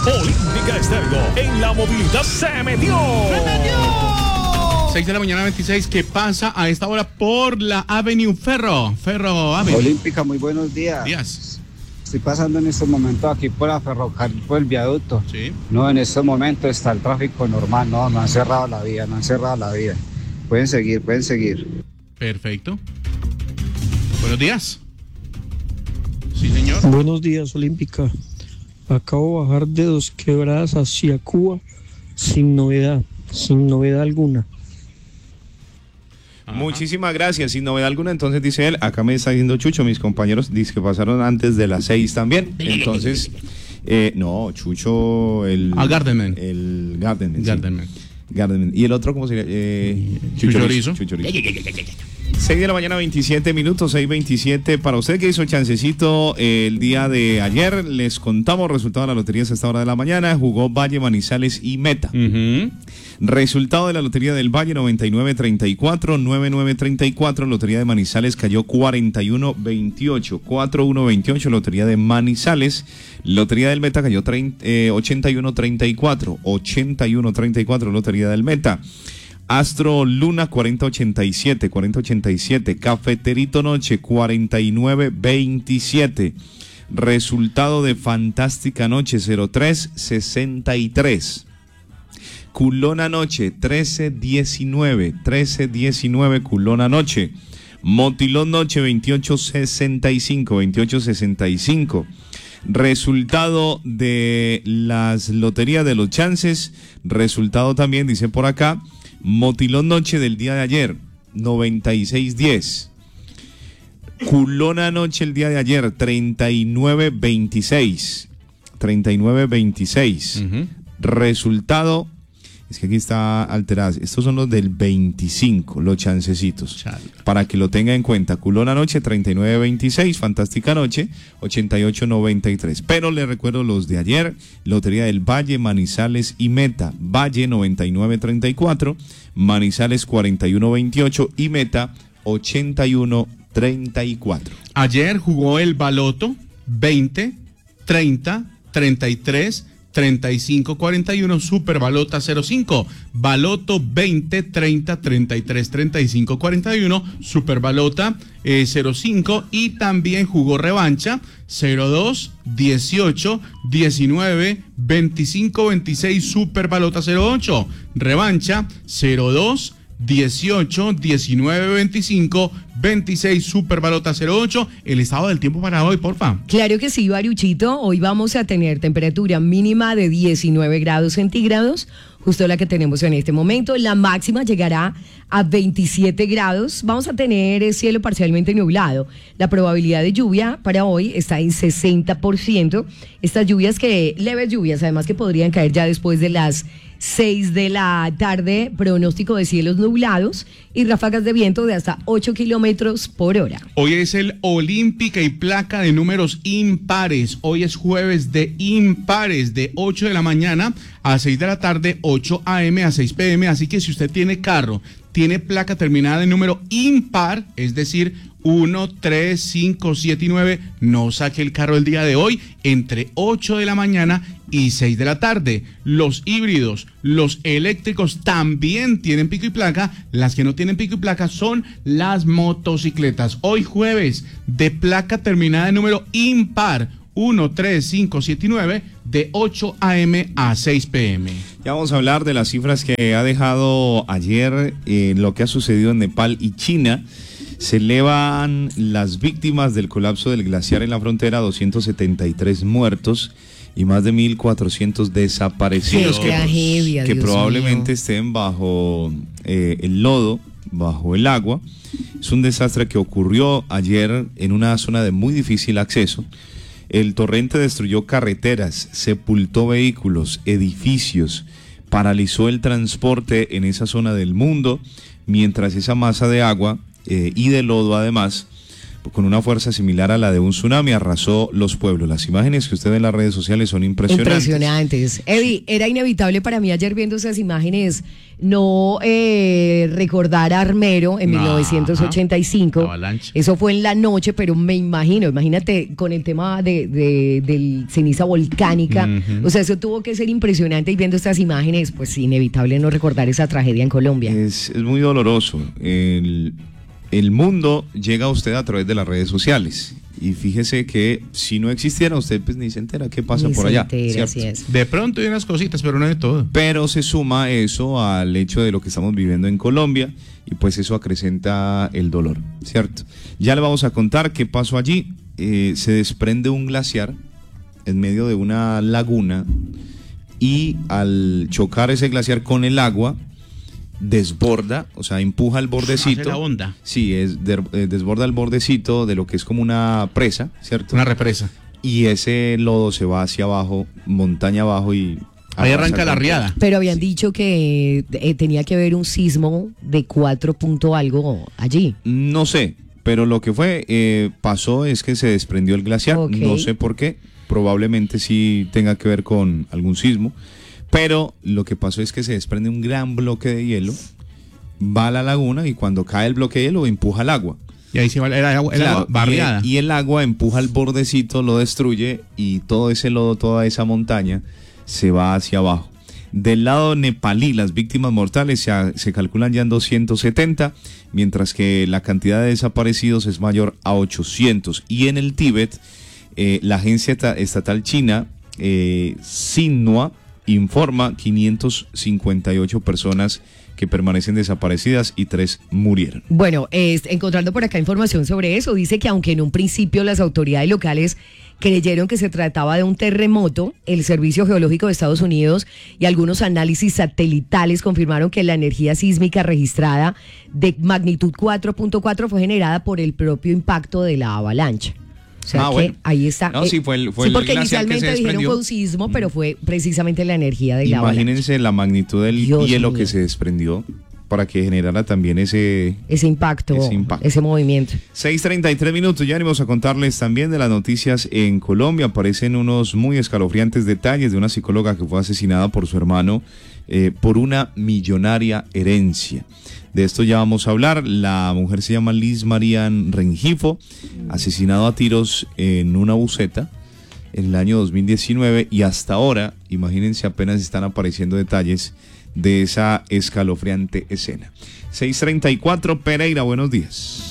Olímpica Estéreo en la movilidad se metió. 6 de la mañana 26, ¿qué pasa a esta hora por la Avenue Ferro Avenue? Olímpica, muy buenos días. Estoy pasando en estos momentos aquí por la ferrocarril, por el viaducto. Sí. No, en estos momentos está el tráfico normal, no han cerrado la vía, Pueden seguir. Perfecto. Buenos días. Sí, señor. Buenos días, Olímpica. Acabo de bajar de Dos Quebradas hacia Cuba sin novedad alguna. Ajá. Muchísimas gracias, sin novedad alguna. Entonces dice él, acá me está diciendo Chucho, mis compañeros dice que pasaron antes de las 6 también. Entonces, no, Chucho, el Gardenman. El Gardenman. Y el otro, ¿cómo sería? Chuchorizo. 6 de la mañana, 27 minutos, 6:27. Para usted que hizo chancecito el día de ayer, les contamos resultado de la lotería a esta hora de la mañana. Jugó Valle, Manizales y Meta. Resultado de la lotería del Valle, 99-34, 99-34. Lotería de Manizales cayó 41-28, 41-28. Lotería de Manizales. Lotería del Meta cayó 81-34, 81-34. Lotería del Meta. Astro Luna 4087, Cafeterito Noche 4927, resultado de Fantástica Noche 0363, Culona Noche 1319, Culona Noche, Motilón Noche 2865, resultado de las loterías de los chances, resultado también, dice por acá, Motilón Noche del día de ayer, 9610. Culona Noche el día de ayer, 3926. Resultado, es que aquí está alterado. Estos son los del 25, los chancecitos. Chale. Para que lo tenga en cuenta. Culona Noche, 3926. Fantástica Noche, 8893. Pero le recuerdo los de ayer. Lotería del Valle, Manizales y Meta. Valle, 9934. Manizales, 4128. Y Meta, 8134. Ayer jugó el Baloto, 20, 30, 33, 35-41, Super Balota 05, Baloto 20, 30, 33, 35, 41, Super Balota 05, y también jugó revancha 02, 18, 19, 25, 26, Super Balota 08, revancha 02, 18, 19, 25, 26, Super Balota 08. El estado del tiempo para hoy, porfa. Claro que sí, Baruchito. Hoy vamos a tener temperatura mínima de 19 grados centígrados, justo la que tenemos en este momento. La máxima llegará a 27 grados. Vamos a tener cielo parcialmente nublado. La probabilidad de lluvia para hoy está en 60%. Estas lluvias leves lluvias, además que podrían caer ya después de las 6 de la tarde, pronóstico de cielos nublados y ráfagas de viento de hasta 8 kilómetros por hora. Hoy es el Olímpica y placa de números impares. Hoy es jueves de impares, de 8 de la mañana a 6 de la tarde, 8 a.m. a 6 p.m. Así que si usted tiene carro, tiene placa terminada en número impar, es decir, 1, 3, 5, 7 y 9, no saque el carro el día de hoy entre 8 de la mañana y 6 de la tarde. Los híbridos, los eléctricos también tienen pico y placa. Las que no tienen pico y placa son las motocicletas. Hoy jueves de placa terminada en número impar, 1, 3, 5, 7 y 9, de 8 a.m. a 6 p.m. Ya vamos a hablar de las cifras que ha dejado ayer lo que ha sucedido en Nepal y China. Se elevan las víctimas del colapso del glaciar en la frontera, 273 muertos y más de 1.400 desaparecidos que probablemente estén bajo el lodo, bajo el agua. Es un desastre que ocurrió ayer en una zona de muy difícil acceso. El torrente destruyó carreteras, sepultó vehículos, edificios, paralizó el transporte en esa zona del mundo, mientras esa masa de agua y de lodo además con una fuerza similar a la de un tsunami, arrasó los pueblos. Las imágenes que usted ve en las redes sociales son impresionantes. Impresionantes. Eddie, era inevitable para mí ayer viendo esas imágenes no recordar a Armero en 1985. La avalancha. Eso fue en la noche, pero me imagínate con el tema del ceniza volcánica. O sea, eso tuvo que ser impresionante y viendo estas imágenes, pues inevitable no recordar esa tragedia en Colombia. Es muy doloroso. El mundo llega a usted a través de las redes sociales. Y fíjese que si no existiera, usted pues ni se entera qué pasa Ni por se allá. entera, ¿cierto? así es. De pronto hay unas cositas, pero no de todo. Pero se suma eso al hecho de lo que estamos viviendo en Colombia y pues eso acrecenta el dolor, ¿cierto? Ya le vamos a contar qué pasó allí. Se desprende un glaciar en medio de una laguna y al chocar ese glaciar con el agua, desborda, o sea, empuja el bordecito. Hace la onda. Sí, desborda el bordecito de lo que es como una presa, ¿cierto? Una represa. Y ese lodo se va hacia abajo, montaña abajo y... Ahí arranca la riada. Pero habían dicho que tenía que haber un sismo de 4 punto algo allí. No sé, pero lo que pasó es que se desprendió el glaciar, Ok. no sé por qué, probablemente sí tenga que ver con algún sismo, pero lo que pasó es que se desprende un gran bloque de hielo, va a la laguna y cuando cae el bloque de hielo empuja el agua. Y ahí se va el agua Claro, barriada. y el agua empuja el bordecito, lo destruye y todo ese lodo, toda esa montaña se va hacia abajo. Del lado nepalí, las víctimas mortales se calculan ya en 270, mientras que la cantidad de desaparecidos es mayor a 800. Y en el Tíbet, la agencia estatal china, Xinhua, informa 558 personas que permanecen desaparecidas y 3 murieron. Bueno, encontrando por acá información sobre eso, dice que aunque en un principio las autoridades locales creyeron que se trataba de un terremoto, el Servicio Geológico de Estados Unidos y algunos análisis satelitales confirmaron que la energía sísmica registrada de magnitud 4.4 fue generada por el propio impacto de la avalancha. O sea que bueno. ahí está. No, sí, fue el porque glaciar que inicialmente se dijeron desprendió. fue un sismo, pero fue precisamente la energía de la avalancha. Imagínense la magnitud del Dios hielo mío. que se desprendió para que generara también ese Impacto, ese movimiento. 6:33 minutos. Ya venimos a contarles también de las noticias en Colombia. Aparecen unos muy escalofriantes detalles de una psicóloga que fue asesinada por su hermano por una millonaria herencia. De esto ya vamos a hablar. La mujer se llama Liz Marian Rengifo, asesinado a tiros en una buseta en el año 2019 y hasta ahora, imagínense, apenas están apareciendo detalles de esa escalofriante escena. 6:34, Pereira, buenos días.